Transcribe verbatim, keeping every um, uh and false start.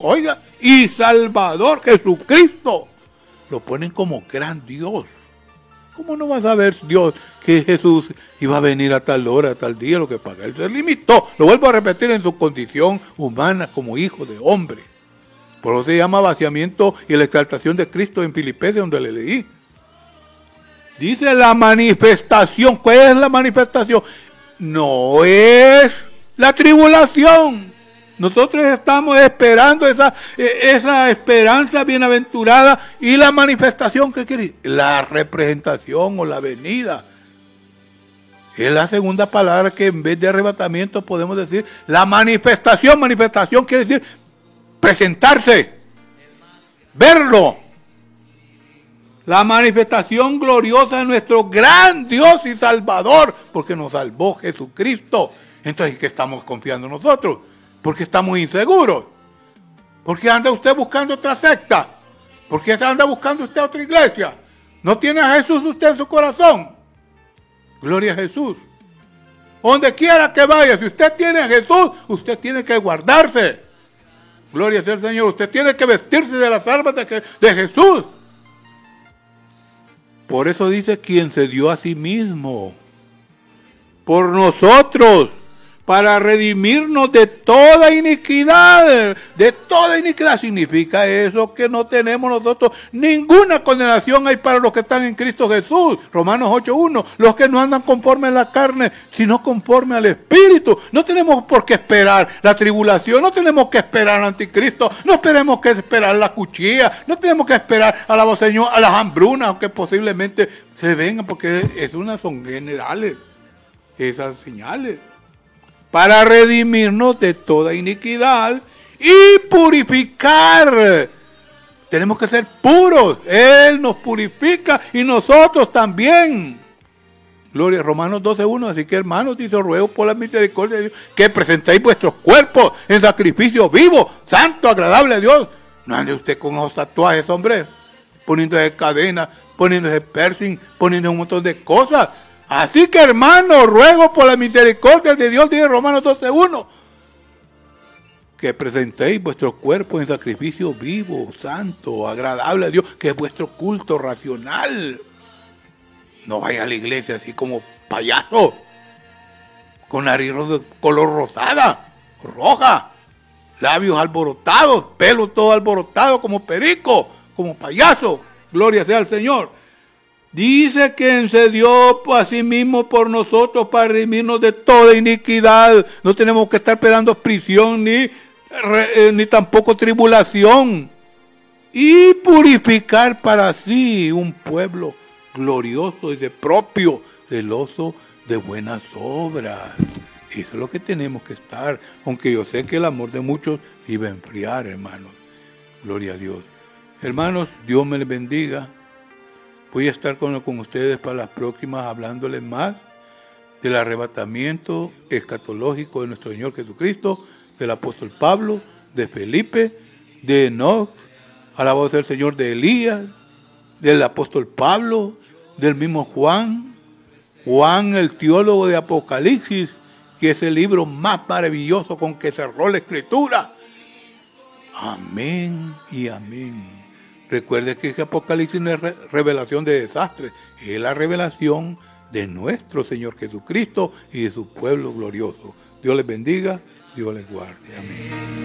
oiga, y Salvador Jesucristo. Lo ponen como gran Dios. ¿Cómo no va a saber Dios que Jesús iba a venir a tal hora, a tal día? Lo que pasa, él se limitó, lo vuelvo a repetir, en su condición humana como hijo de hombre. Por eso se llama vaciamiento y la exaltación de Cristo en Filipenses, donde le leí. Dice la manifestación. ¿Cuál es la manifestación? No es la tribulación. Nosotros estamos esperando esa, esa esperanza bienaventurada y la manifestación, ¿qué quiere decir? La representación o la venida. Es la segunda palabra que en vez de arrebatamiento podemos decir la manifestación. Manifestación quiere decir presentarse, verlo. La manifestación gloriosa de nuestro gran Dios y Salvador, porque nos salvó Jesucristo. Entonces, ¿qué estamos confiando nosotros? Porque estamos inseguros. ¿Por qué anda usted buscando otra secta? ¿Por qué anda buscando usted otra iglesia? ¿No tiene a Jesús usted en su corazón? Gloria a Jesús. Donde quiera que vaya, si usted tiene a Jesús, usted tiene que guardarse. Gloria sea al Señor. Usted tiene que vestirse de las armas de, de Jesús. Por eso dice, quien se dio a sí mismo por nosotros, para redimirnos de toda iniquidad. De toda iniquidad. Significa eso que no tenemos nosotros ninguna condenación hay para los que están en Cristo Jesús. Romanos ocho uno. Los que no andan conforme a la carne, sino conforme al Espíritu. No tenemos por qué esperar la tribulación. No tenemos que esperar al anticristo. No tenemos que esperar la cuchilla. No tenemos que esperar a la voz Señor, a las hambrunas, aunque posiblemente se vengan, porque es una, son generales esas señales. Para redimirnos de toda iniquidad y purificar. Tenemos que ser puros. Él nos purifica y nosotros también. Gloria a Romanos doce uno. Así que, hermanos, dice, ruego por la misericordia de Dios que presentéis vuestros cuerpos en sacrificio vivo, santo, agradable a Dios. No ande usted con esos tatuajes, hombre, poniéndose cadenas, poniéndose piercing, poniendo un montón de cosas. Así que, hermano, ruego por la misericordia de Dios, dice Romanos doce uno, que presentéis vuestro cuerpo en sacrificio vivo, santo, agradable a Dios, que es vuestro culto racional. No vaya a la iglesia así como payaso, con nariz de color rosada, roja, labios alborotados, pelo todo alborotado como perico, como payaso. Gloria sea al Señor. Dice que se dio a sí mismo por nosotros para redimirnos de toda iniquidad. No tenemos que estar esperando prisión ni, ni tampoco tribulación. Y purificar para sí un pueblo glorioso y de propio, celoso de buenas obras. Eso es lo que tenemos que estar. Aunque yo sé que el amor de muchos iba a enfriar, hermanos. Gloria a Dios. Hermanos, Dios me les bendiga. Voy a estar con, con ustedes para las próximas hablándoles más del arrebatamiento escatológico de nuestro Señor Jesucristo, del apóstol Pablo, de Felipe, de Enoch, alabado sea el Señor, de Elías, del apóstol Pablo, del mismo Juan, Juan el teólogo de Apocalipsis, que es el libro más maravilloso con que cerró la Escritura. Amén y amén. Recuerde que ese Apocalipsis no es re- revelación de desastres, es la revelación de nuestro Señor Jesucristo y de su pueblo glorioso. Dios les bendiga, Dios les guarde. Amén.